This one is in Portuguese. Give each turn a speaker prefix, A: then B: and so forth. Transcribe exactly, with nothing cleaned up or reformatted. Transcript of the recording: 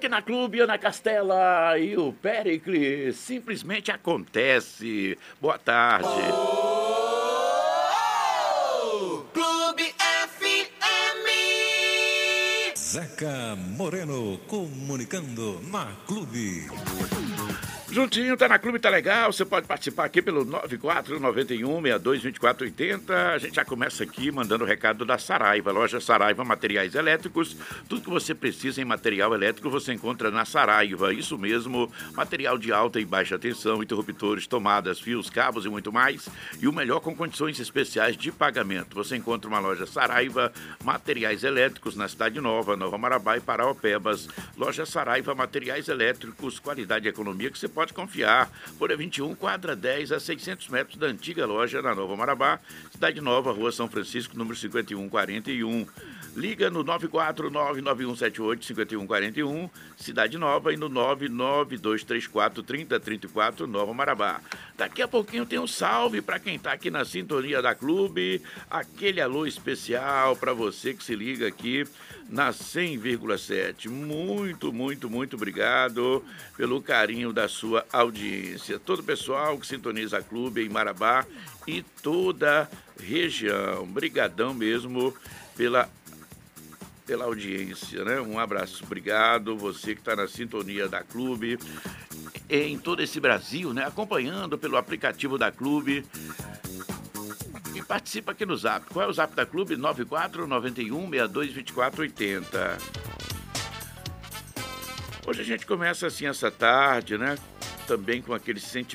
A: aqui na Clube, Ana Castela e o Péricles. Simplesmente acontece. Boa tarde.
B: Oh, Clube F M.
C: Zeca Moreno comunicando na Clube.
A: Juntinho, tá na Clube, tá legal. Você pode participar aqui pelo nove quatro nove um, seis dois, dois quatro oito zero. A gente já começa aqui mandando o recado da Saraiva, loja Saraiva Materiais Elétricos. Tudo que você precisa em material elétrico você encontra na Saraiva. Isso mesmo, material de alta e baixa tensão, interruptores, tomadas, fios, cabos e muito mais. E o melhor com condições especiais de pagamento. Você encontra uma loja Saraiva Materiais Elétricos na Cidade Nova, Nova Marabá e Paraopebas. Loja Saraiva Materiais Elétricos, qualidade e economia que você pode confiar. Folha vinte e um, quadra dez, a seiscentos metros da antiga loja na Nova Marabá, Cidade Nova, Rua São Francisco, número cinquenta e um quarenta e um. Liga no nove quatro nove, nove um sete oito, cinco um quatro um, Cidade Nova, e no nove nove dois três quatro, três zero três quatro, Nova Marabá. Daqui a pouquinho tem um salve para quem está aqui na sintonia da Clube, aquele alô especial para você que se liga aqui na cem vírgula sete. Muito, muito, muito obrigado pelo carinho da sua audiência. Todo o pessoal que sintoniza a Clube em Marabá e toda a região. Brigadão mesmo pela pela audiência, né? Um abraço, obrigado, você que está na sintonia da Clube, em todo esse Brasil, né? Acompanhando pelo aplicativo da Clube. E participa aqui no Zap. Qual é o Zap da Clube? nove quatro nove um, seis dois, dois quatro oito zero. Hoje a gente começa assim essa tarde, né? Também com aquele sentimento